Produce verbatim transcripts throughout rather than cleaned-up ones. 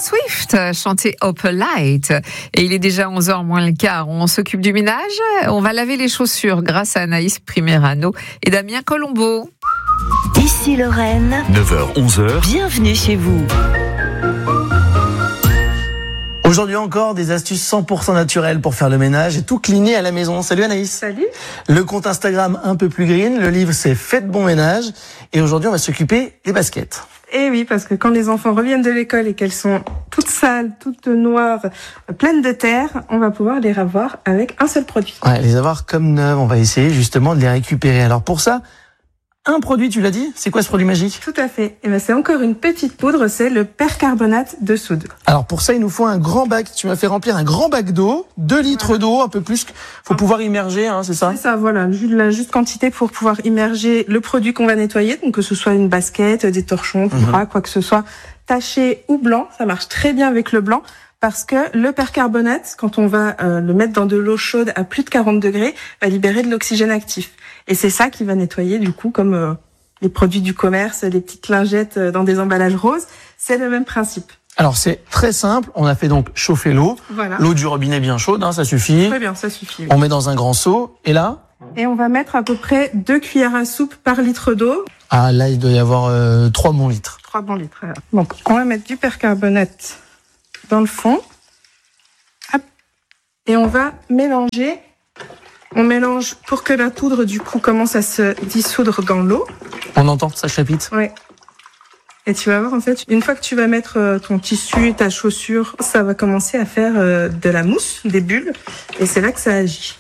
Swift chantait Open Light. Et il est déjà onze heures moins le quart. On s'occupe du ménage. On va laver les chaussures grâce à Anaïs Primerano et Damien Colombo. Ici Lorraine. neuf heures onze heures. Bienvenue chez vous. Aujourd'hui encore, des astuces cent pour cent naturelles pour faire le ménage et tout cleaner à la maison. Salut Anaïs. Salut. Le compte Instagram un peu plus green, le livre c'est Faites bon ménage. Et aujourd'hui, on va s'occuper des baskets. Et oui, parce que quand les enfants reviennent de l'école et qu'elles sont toutes sales, toutes noires, pleines de terre, on va pouvoir les avoir avec un seul produit. Ouais, les avoir comme neuves, on va essayer justement de les récupérer. Alors pour ça, un produit, tu l'as dit, c'est quoi ce produit magique? Tout à fait. Et ben c'est encore une petite poudre, c'est le percarbonate de soude. Alors pour ça, il nous faut un grand bac. Tu m'as fait remplir un grand bac d'eau, deux litres voilà. d'eau, un peu plus. Faut ah. pouvoir immerger, hein, c'est ça? C'est ça, voilà, la juste quantité pour pouvoir immerger le produit qu'on va nettoyer, donc que ce soit une basket, des torchons, tout ça, mmh. quoi que ce soit, taché ou blanc. Ça marche très bien avec le blanc. Parce que le percarbonate, quand on va euh, le mettre dans de l'eau chaude à plus de quarante degrés, va libérer de l'oxygène actif. Et c'est ça qui va nettoyer, du coup, comme euh, les produits du commerce, les petites lingettes euh, dans des emballages roses. C'est le même principe. Alors, c'est très simple. On a fait donc chauffer l'eau. Voilà. L'eau du robinet bien chaude, hein, ça suffit. Très bien, ça suffit. Oui. On met dans un grand seau. Et là? Et on va mettre à peu près deux cuillères à soupe par litre d'eau. Ah, là, il doit y avoir euh, trois bons litres. Trois bons litres, alors. Donc, on va mettre du percarbonate dans le fond. Hop. Et on va mélanger. On mélange pour que la poudre, du coup, commence à se dissoudre dans l'eau. On entend, ça chapite? Oui. Et tu vas voir, en fait, une fois que tu vas mettre ton tissu, ta chaussure, ça va commencer à faire de la mousse, des bulles. Et c'est là que ça agit.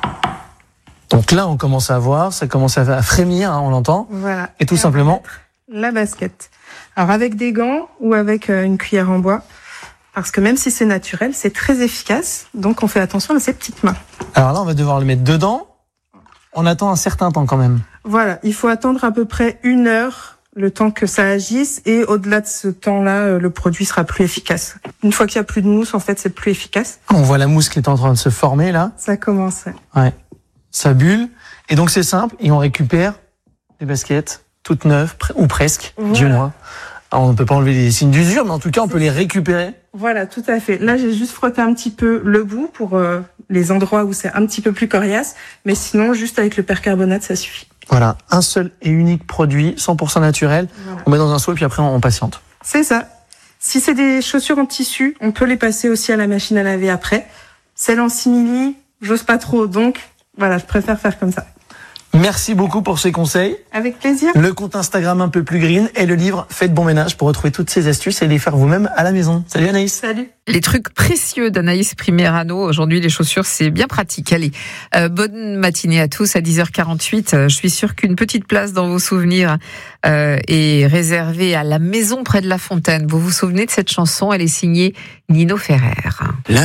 Donc là, on commence à voir, ça commence à frémir, hein, on l'entend. Voilà. Et tout et simplement... la basket. Alors, avec des gants ou avec une cuillère en bois. Parce que même si c'est naturel, c'est très efficace. Donc, on fait attention à ses petites mains. Alors là, on va devoir le mettre dedans. On attend un certain temps quand même. Voilà, il faut attendre à peu près une heure, le temps que ça agisse. Et au-delà de ce temps-là, le produit sera plus efficace. Une fois qu'il n'y a plus de mousse, en fait, c'est plus efficace. On voit la mousse qui est en train de se former là. Ça commence. Ouais. Ça bulle. Et donc, c'est simple. Et on récupère des baskets toutes neuves, ou presque, voilà. Du moins. Alors, on ne peut pas enlever les signes d'usure, mais en tout cas, on peut les récupérer. Voilà, tout à fait. Là, j'ai juste frotté un petit peu le bout pour euh, les endroits où c'est un petit peu plus coriace. Mais sinon, juste avec le percarbonate, ça suffit. Voilà, un seul et unique produit, cent pour cent naturel. Voilà. On met dans un seau et puis après, on patiente. C'est ça. Si c'est des chaussures en tissu, on peut les passer aussi à la machine à laver après. Celles en simili, j'ose pas trop. Donc, voilà, je préfère faire comme ça. Merci beaucoup pour ces conseils. Avec plaisir. Le compte Instagram un peu plus green et le livre Faites bon ménage pour retrouver toutes ces astuces et les faire vous-même à la maison. Salut Anaïs. Salut. Les trucs précieux d'Anaïs Primerano. Aujourd'hui, les chaussures, c'est bien pratique. Allez, euh, bonne matinée à tous à dix heures quarante-huit. Je suis sûre qu'une petite place dans vos souvenirs euh, est réservée à la maison près de la fontaine. Vous vous souvenez de cette chanson? Elle est signée Nino Ferrer.